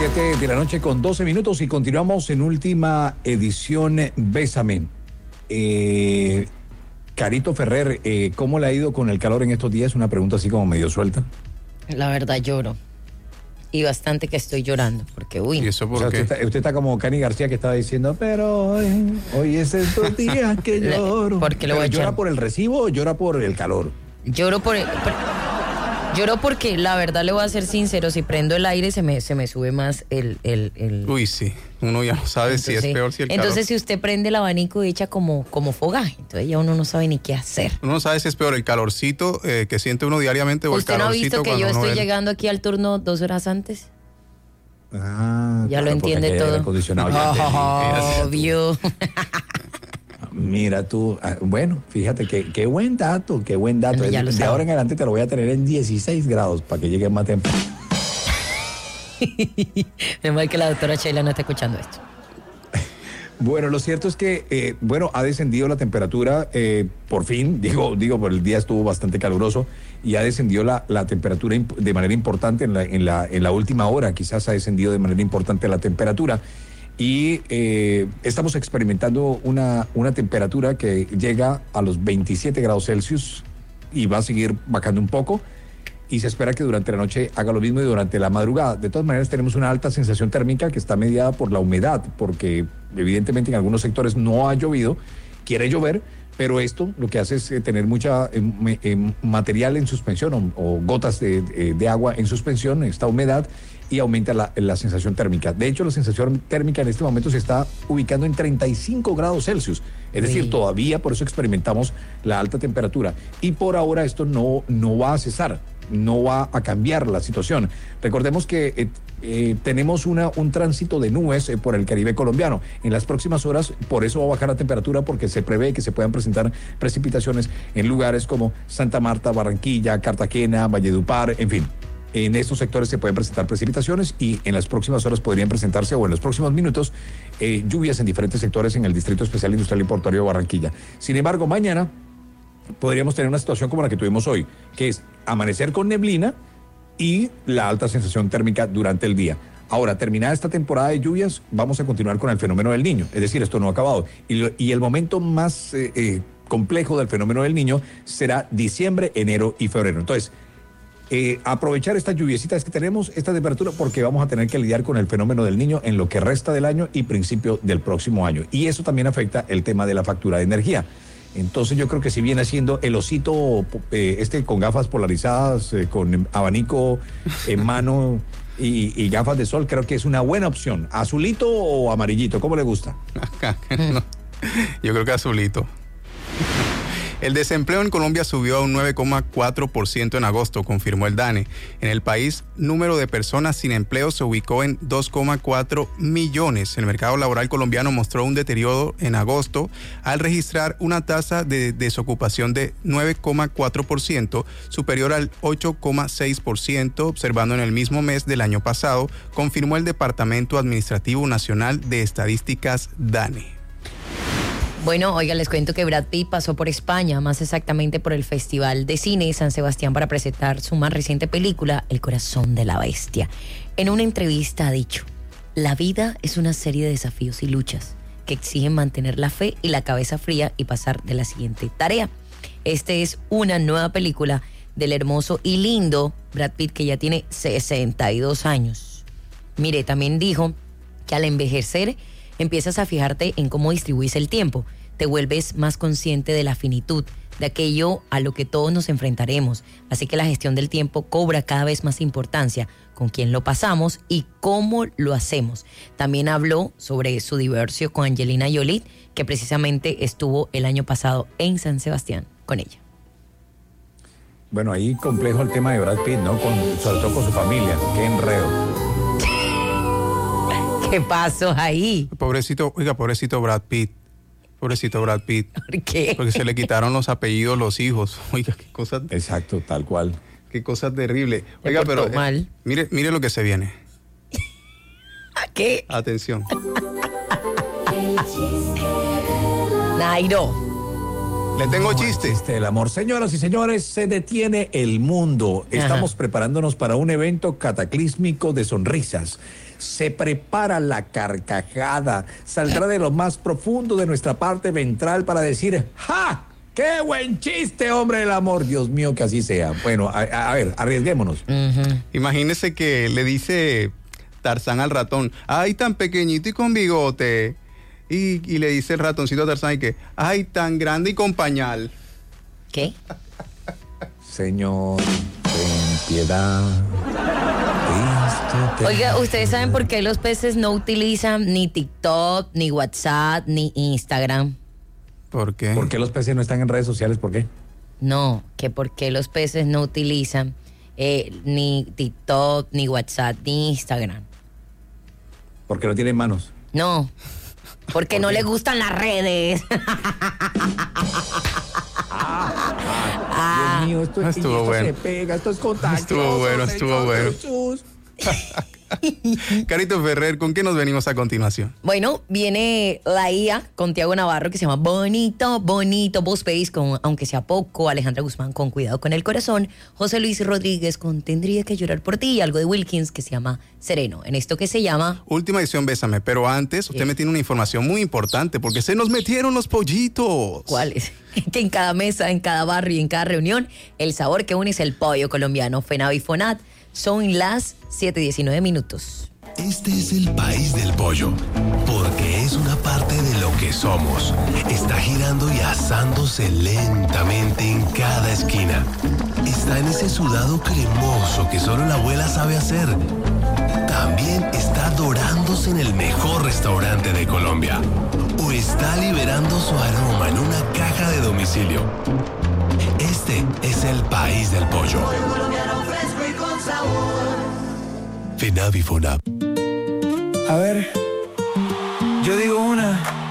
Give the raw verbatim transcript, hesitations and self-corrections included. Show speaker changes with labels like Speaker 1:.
Speaker 1: Siete de la noche con doce minutos y continuamos en última edición Bésame. Eh, Carito Ferrer, eh, ¿cómo le ha ido con el calor en estos días? Una pregunta así como medio suelta.
Speaker 2: La verdad lloro. Y bastante que estoy llorando, porque uy.
Speaker 3: ¿Y eso por
Speaker 1: O sea,
Speaker 3: qué?
Speaker 1: usted, está, usted está como Cani García que estaba diciendo, pero hoy, hoy es estos días que lloro.
Speaker 2: ¿Por qué le voy a
Speaker 1: ¿Llora
Speaker 2: echar?
Speaker 1: por el recibo o llora por el calor?
Speaker 2: Lloro por, por lloro porque la verdad le voy a ser sincero, si prendo el aire se me se me sube más el el, el...
Speaker 3: Uy, sí. Uno ya no sabe
Speaker 2: entonces,
Speaker 3: si es peor si el
Speaker 2: entonces
Speaker 3: calor.
Speaker 2: si usted prende el abanico echa como como fogaje, entonces ya uno no sabe ni qué hacer.
Speaker 3: Uno no sabe si es peor el calorcito eh, que siente uno diariamente o el
Speaker 2: ¿Usted no ha
Speaker 3: calorcito
Speaker 2: visto que
Speaker 3: cuando
Speaker 2: yo
Speaker 3: uno
Speaker 2: estoy
Speaker 3: ve-
Speaker 2: llegando aquí al turno dos horas antes?
Speaker 1: Ah,
Speaker 2: Ya lo
Speaker 1: claro, porque
Speaker 2: entiende
Speaker 1: aquí hay
Speaker 2: todo.
Speaker 1: aire acondicionado, ya entendí.
Speaker 2: Obvio.
Speaker 1: Mira tú, ah, bueno, fíjate que qué buen dato, qué buen dato.
Speaker 2: Bueno, ya
Speaker 1: de
Speaker 2: lo
Speaker 1: de
Speaker 2: sabe.
Speaker 1: ahora en adelante te lo voy a tener en dieciséis grados para que llegue más temprano.
Speaker 2: Menos mal que la doctora Sheila no está escuchando esto.
Speaker 1: Bueno, lo cierto es que, eh, bueno, ha descendido la temperatura, eh, por fin, digo, digo, por el día estuvo bastante caluroso y ha descendido la, la temperatura imp- de manera importante en la, en, la, en la última hora, quizás ha descendido de manera importante la temperatura y eh, estamos experimentando una, una temperatura que llega a los veintisiete grados Celsius y va a seguir bajando un poco. Y se espera que durante la noche haga lo mismo y durante la madrugada. De todas maneras, tenemos una alta sensación térmica que está mediada por la humedad, porque evidentemente en algunos sectores no ha llovido, quiere llover, pero esto lo que hace es eh, tener mucha eh, me- eh, material en suspensión o, o gotas de, de- de agua en suspensión, esta humedad, y aumenta la, la sensación térmica. De hecho, la sensación térmica en este momento se está ubicando en treinta y cinco grados Celsius. Es decir,
Speaker 2: Sí.
Speaker 1: todavía por eso experimentamos la alta temperatura. Y por ahora esto no, no va a cesar. No va a cambiar la situación. Recordemos que eh, eh, tenemos una, un tránsito de nubes eh, por el Caribe colombiano. En las próximas horas, por eso va a bajar la temperatura, porque se prevé que se puedan presentar precipitaciones en lugares como Santa Marta, Barranquilla, Cartagena, Valledupar, en fin. En estos sectores se pueden presentar precipitaciones y en las próximas horas podrían presentarse, o en los próximos minutos, eh, lluvias en diferentes sectores en el Distrito Especial Industrial y Portuario de Barranquilla. Sin embargo, mañana podríamos tener una situación como la que tuvimos hoy, que es amanecer con neblina y la alta sensación térmica durante el día. Ahora, terminada esta temporada de lluvias, vamos a continuar con el fenómeno del Niño, es decir, esto no ha acabado. Y, lo- y el momento más eh, eh, complejo del fenómeno del Niño será diciembre, enero y febrero. Entonces, eh, aprovechar estas lluviecitas que tenemos, esta temperatura, porque vamos a tener que lidiar con el fenómeno del Niño en lo que resta del año y principio del próximo año. Y eso también afecta el tema de la factura de energía. Entonces yo creo que si viene siendo el osito eh, este con gafas polarizadas, eh, con abanico en mano y, y gafas de sol, creo que es una buena opción. ¿Azulito o amarillito? ¿Cómo le gusta?
Speaker 3: No, yo creo que azulito. El desempleo en Colombia subió a un nueve coma cuatro por ciento en agosto, confirmó el DANE. En el país, número de personas sin empleo se ubicó en dos coma cuatro millones. El mercado laboral colombiano mostró un deterioro en agosto al registrar una tasa de desocupación de nueve coma cuatro por ciento, superior al ocho coma seis por ciento observando en el mismo mes del año pasado, confirmó el Departamento Administrativo Nacional de Estadísticas DANE.
Speaker 2: Bueno, oiga, les cuento que Brad Pitt pasó por España, más exactamente por el Festival de Cine San Sebastián, para presentar su más reciente película, El corazón de la bestia. En una entrevista ha dicho: la vida es una serie de desafíos y luchas que exigen mantener la fe y la cabeza fría y pasar de la siguiente tarea. Este es una nueva película del hermoso y lindo Brad Pitt, que ya tiene sesenta y dos años. Mire, también dijo que al envejecer empiezas a fijarte en cómo distribuyes el tiempo, te vuelves más consciente de la finitud, de aquello a lo que todos nos enfrentaremos, así que la gestión del tiempo cobra cada vez más importancia, con quién lo pasamos y cómo lo hacemos. También habló sobre su divorcio con Angelina Jolie, que precisamente estuvo el año pasado en San Sebastián con ella.
Speaker 1: Bueno, ahí complejo el tema de Brad Pitt, ¿no? Con, sobre todo con su familia, qué enredo.
Speaker 2: ¿Qué pasó ahí?
Speaker 3: Pobrecito, oiga, pobrecito Brad Pitt. Pobrecito Brad Pitt.
Speaker 2: ¿Por qué?
Speaker 3: Porque se le quitaron los apellidos los hijos. Oiga, qué cosa,
Speaker 1: Exacto, tal cual.
Speaker 3: qué cosa terrible.
Speaker 2: Se
Speaker 3: Oiga,
Speaker 2: portó
Speaker 3: pero eh,
Speaker 2: mal.
Speaker 3: mire, mire lo que se viene.
Speaker 2: ¿Qué?
Speaker 3: Atención.
Speaker 2: Nairo.
Speaker 3: Le tengo chiste.
Speaker 1: Chiste del amor. Señoras y señores, se detiene el mundo. Estamos
Speaker 2: Ajá.
Speaker 1: preparándonos para un evento cataclísmico de sonrisas. Se prepara la carcajada. Saldrá de lo más profundo de nuestra parte ventral para decir ¡ja! ¡Qué buen chiste, hombre del amor! Dios mío, que así sea. Bueno, a, a ver, arriesguémonos.
Speaker 2: Ujú.
Speaker 3: Imagínese que le dice Tarzán al ratón, ay, tan pequeñito y con bigote. Y, y le dice el ratoncito a Tarzán y que, ay, tan grande y con pañal.
Speaker 2: ¿Qué?
Speaker 1: Señor, ten piedad. Cristo, ten
Speaker 2: Oiga, ¿ustedes saben por qué
Speaker 1: piedad.
Speaker 2: los peces no utilizan ni TikTok, ni WhatsApp, ni Instagram?
Speaker 3: ¿Por qué?
Speaker 1: ¿Por qué los peces no están en redes sociales? ¿Por qué?
Speaker 2: No, que por qué los peces no utilizan eh, ni TikTok, ni WhatsApp, ni Instagram.
Speaker 1: Porque no tienen manos.
Speaker 2: No, porque no les gustan las redes. Ah.
Speaker 1: Dios mío, esto, es,
Speaker 3: Estuvo
Speaker 1: esto
Speaker 3: bueno.
Speaker 1: se pega, esto es contagioso.
Speaker 3: Estuvo bueno, estuvo
Speaker 1: Señor
Speaker 3: bueno.
Speaker 1: Jesús.
Speaker 3: Carito Ferrer, ¿con qué nos venimos a continuación?
Speaker 2: Bueno, viene la I A con Tiago Navarro que se llama Bonito, Bonito, Vos Pedís con Aunque sea poco, Alejandra Guzmán con Cuidado con el corazón, José Luis Rodríguez con Tendría que llorar por ti y algo de Wilkins que se llama Sereno. En esto que se llama...
Speaker 3: Última edición, Bésame, pero antes usted
Speaker 2: Sí.
Speaker 3: me tiene una información muy importante porque se nos metieron los pollitos.
Speaker 2: ¿Cuál es? Que en cada mesa, en cada barrio y en cada reunión, el sabor que une es el pollo colombiano. FENAV y FONAT. Son las siete diecinueve minutos.
Speaker 4: Este es el país del pollo, porque es una parte de lo que somos. Está girando y asándose lentamente en cada esquina. Está en ese sudado cremoso que solo la abuela sabe hacer. También está dorándose en el mejor restaurante de Colombia. O está liberando su aroma en una caja de domicilio. Este es el país del pollo. FENAV y FONAP.
Speaker 5: A ver, yo digo una,